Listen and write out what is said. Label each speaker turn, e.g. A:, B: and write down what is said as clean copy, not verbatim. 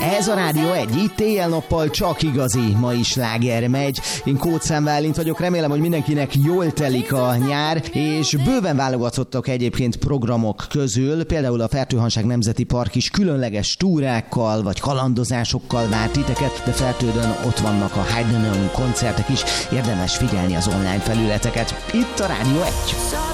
A: Ez a Rádió 1, itt éjjel-nappal csak igazi, ma is sláger megy. Én Kócz Bálint vagyok, remélem, hogy mindenkinek jól telik a nyár, és bőven válogatottak egyébként programok közül, például a Fertőhanság Nemzeti Park is különleges túrákkal vagy kalandozásokkal vár titeket, de Fertődön ott vannak a Heideneum koncertek is, érdemes figyelni az online felületeket. Itt a Rádió 1.